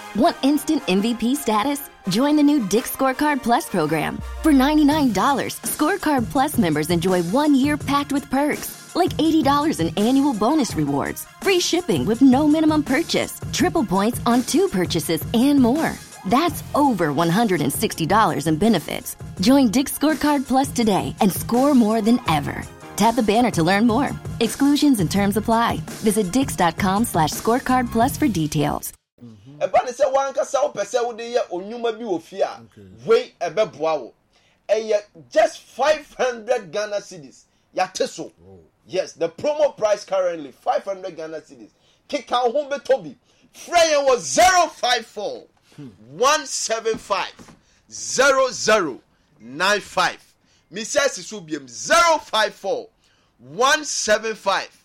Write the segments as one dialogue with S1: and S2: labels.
S1: Want instant MVP status? Join the new Dick's Scorecard Plus program. For $99, Scorecard Plus members enjoy 1 year packed with perks, like $80 in annual bonus rewards, free shipping with no minimum purchase, triple points on 2 purchases, and more. That's over $160 in benefits. Join Dick's Scorecard Plus today and score more than ever. Tap the banner to learn more. Exclusions and terms apply. Visit dix.com/scorecard plus for details.
S2: Ebani se wan kasa wo pese wo de ye onwuma bi wo fi a we ebeboa wo just 500 Ghana cedis ya teso. Yes, the promo price currently 500 Ghana cedis. Kika ho betobi frey was 054 175 0095. Me says so biem 054 175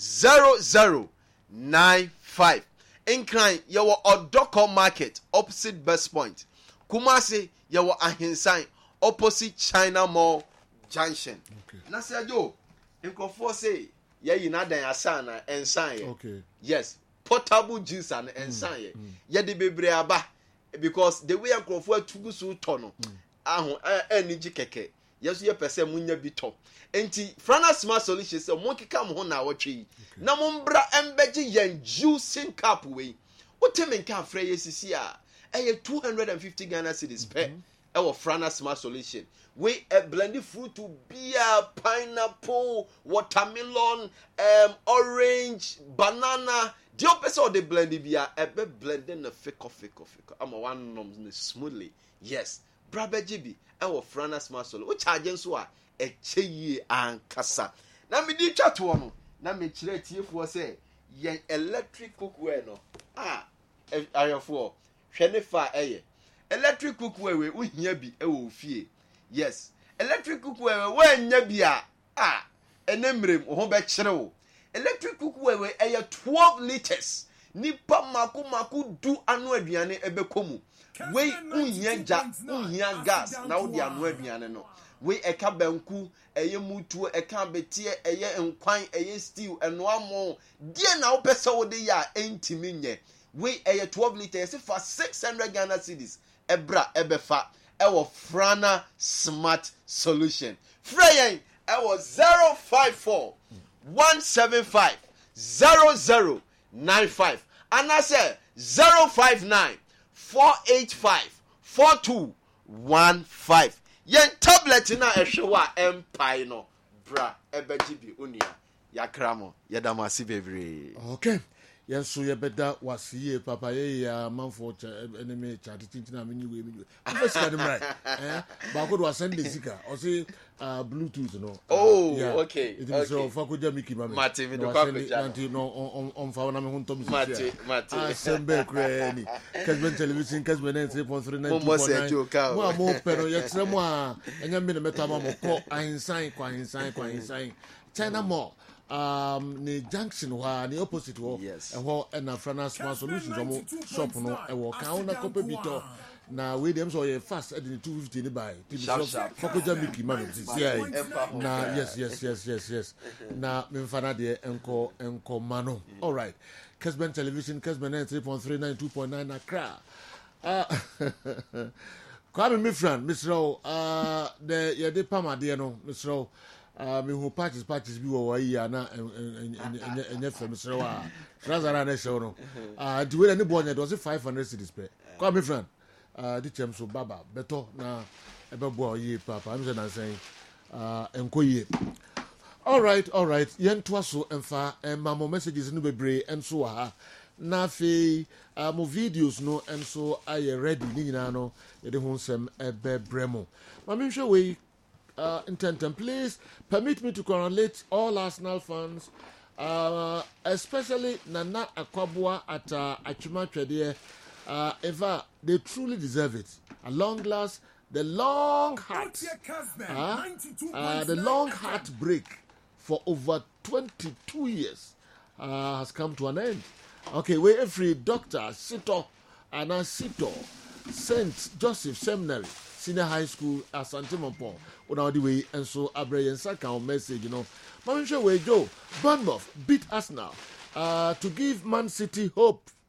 S2: 0095. Incline your Odoko Market opposite Best Point. Kumasi your Ahinsan opposite China Mall Junction. Okay. Nasa yo, Inkofo say ye yinada asana ensan. Okay. Yes, portable juice and ensan. Ye de bebre aba because the way Inkofo tugu so tono. Aho energy keke. Yes, ye pese munya bito. Enti Frana Smart Solutions say mo kika mo na wotwe na mo mbra embeji yen juicing cup we wotemen ka frɛ yesisi a 250 Ghana cedis per e Frana Smart Solution we a blended fruit to beer, pineapple, watermelon, orange, banana. The opposite of the blended beer e be blending na fake. I'm one nom smoothly. Yes, Brother GB e Frana Smart Solution which charge so a echeye ankasa na me di twa to no na me kire tiefo say yen electric cookware no ayofo hwe ne fa electric cookware we uhia bi e wo fie. Yes, electric cookware we anya bi enemrem ho be kire wo. Electric cookware we 12 liters nipa maku du anu aduane ebekomu we uhia gas na wo di anu aduane no we eka banku eye mutu eka betie eye nkwan eye stew enoamo die na wo pese wo de ya entimi nye we eye 12 liters for 600 Ghana cedis ebra ebefa ewo Frana Smart Solution freyen ewo 054 175 0095 anase 059 485 4215 yen tablet na ehwewa empire no bra ebegibi unia yakramo yedamasi bebre.
S3: Okay, yes, so you better was here papa ya manfo enemy chat tintina mini we first can right ba ko do send the zika or say bluetooth no.
S2: Oh yeah. Okay,
S3: it is so fa ko jamiki mama
S2: mate me do kwa
S3: no on fa na me hunto mi
S2: mate
S3: sembe kreni kasben television kasben 3.39 mo pero yetre mo enya me meta ma mo ko ahinsan kwa ahinsan China Mall the junction wa the opposite wo ho na Frana Smart Solutions omo shop no e wo ka una kope bito na we dem so ye fast at the 250 ni buy fokoja miki man na yes na me fana de enko mano. All right, Kesben Television Kesben 3.39 2.9 Accra Kwame me friend Mr. the ye de pama de no Mr. me who patches bi wo yi ana enye fam sere wa razara na show no the way any boy do 500 cedis per come me friend the chem so baba beto na ebe boy yi papa am say na say enkoye. All right yen to so emfa mamo messages no bebre enso ha na fe mo videos no enso aye ready ni nyina no ye de ho nsem ebe bremo mame hwe we Intentem, please permit me to congratulate all Arsenal fans, especially Nana Akwabua at Achuma Twede. Eva, they truly deserve it. At long last, the long heartbreak for over 22 years has come to an end. Okay, we every doctor, Sito, Anna Sito, St. Joseph Seminary, Senior High School, Asante Mampo. On the way, and so Abrayan Saka message, Manisha way Joe Bournemouth beat Arsenal to give Man City hope